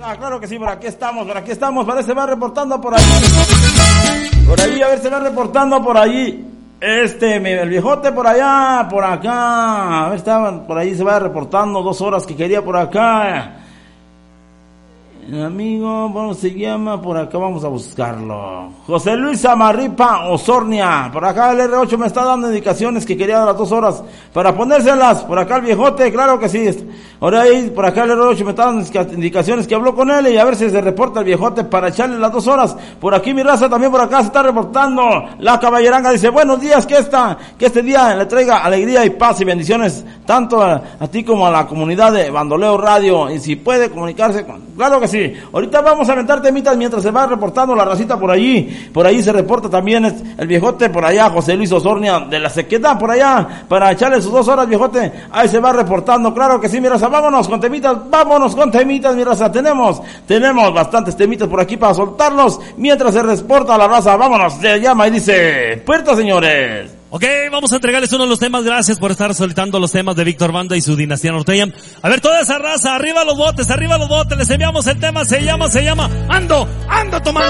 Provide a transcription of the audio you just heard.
Ah, claro que sí, por aquí estamos, parece se va reportando por ahí. Por ahí, a ver, se va reportando por allí. El viejote por allá, por acá. A ver, estaban por ahí, se va reportando 2 horas que quería por acá. El amigo, ¿cómo se llama? Por acá vamos a buscarlo. José Luis Amarripa Osornia. Por acá el R8 me está dando indicaciones que quería las 2 horas para ponérselas. Por acá el viejote, claro que sí. Ahora ahí, por acá el R8 me está dando indicaciones que habló con él y a ver si se reporta el viejote para echarle las 2 horas. Por aquí mi raza también por acá se está reportando. La caballeranga dice, buenos días, que este día le traiga alegría y paz y bendiciones tanto a ti como a la comunidad de Bandoleo Radio. Y si puede comunicarse claro que sí. Ahorita vamos a aventar temitas mientras se va reportando la racita por allí. Por ahí se reporta también el viejote por allá, José Luis Osornia de la Sequedad por allá, para echarle sus 2 horas, viejote. Ahí se va reportando, claro que sí, mi raza. Vámonos con temitas, mi raza. Tenemos bastantes temitas por aquí para soltarlos mientras se reporta la raza. Vámonos, se llama y dice, puerta, señores. Ok, vamos a entregarles uno de los temas. Gracias por estar solicitando los temas de Víctor Banda y su dinastía norteña. A ver, toda esa raza, arriba los botes, les enviamos el tema, se llama Ando tomando.